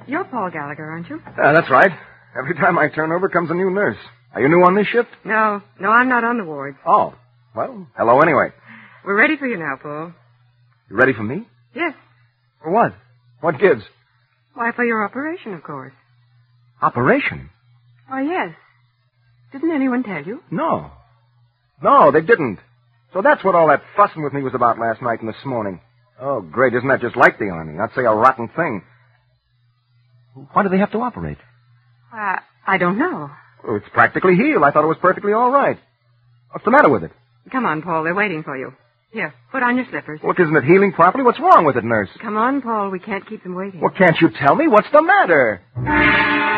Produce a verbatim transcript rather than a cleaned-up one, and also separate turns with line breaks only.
You're Paul Gallagher, aren't you?
Uh, that's right. Every time I turn over comes a new nurse. Are you new on this shift?
No, no, I'm not on the ward.
Oh, well, hello anyway.
We're ready for you now, Paul.
You ready for me?
Yes.
For what? What gives?
Why, for your operation, of course.
Operation?
Why, yes. Didn't anyone tell you?
No. No, they didn't. So that's what all that fussing with me was about last night and this morning. Oh, great. Isn't that just like the Army? Not say a rotten thing. Why do they have to operate?
Uh, I don't know.
Oh, it's practically healed. I thought it was perfectly all right. What's the matter with it?
Come on, Paul. They're waiting for you. Here, put on your slippers.
Look, isn't it healing properly? What's wrong with it, nurse?
Come on, Paul. We can't keep them waiting.
Well, can't you tell me? What's the matter?